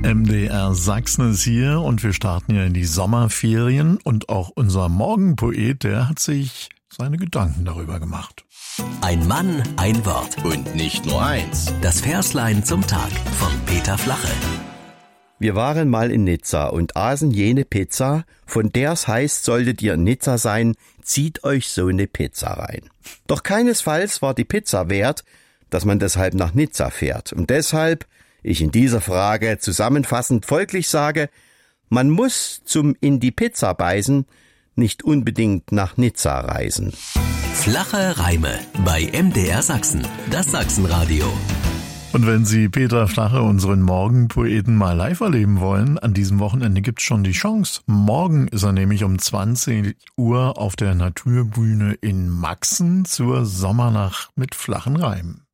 MDR Sachsen ist hier und wir starten ja in die Sommerferien und auch unser Morgenpoet, der hat sich seine Gedanken darüber gemacht. Ein Mann, ein Wort. Und nicht nur eins. Das Verslein zum Tag von Peter Flache. Wir waren mal in Nizza und aßen jene Pizza, von der's heißt, solltet ihr in Nizza sein, zieht euch so eine Pizza rein. Doch keinesfalls war die Pizza wert, dass man deshalb nach Nizza fährt. Und deshalb, ich in dieser Frage zusammenfassend folglich sage, man muss zum in die Pizza beißen nicht unbedingt nach Nizza reisen. Flache Reime bei MDR Sachsen, das Sachsenradio. Und wenn Sie Peter Flache, unseren Morgenpoeten, mal live erleben wollen, an diesem Wochenende gibt's schon die Chance. Morgen ist er nämlich um 20 Uhr auf der Naturbühne in Maxen zur Sommernacht mit flachen Reimen.